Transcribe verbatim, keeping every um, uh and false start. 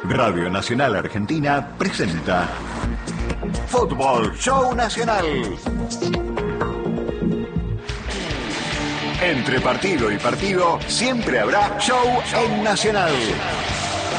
Radio Nacional Argentina presenta Fútbol Show Nacional. Entre partido y partido siempre habrá show en Nacional.